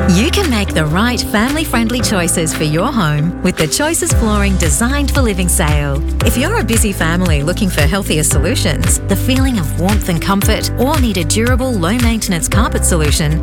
You can make the right family-friendly choices for your home with the Choices Flooring Designed for Living sale. If you're a busy family looking for healthier solutions, the feeling of warmth and comfort, or need a durable, low-maintenance carpet solution,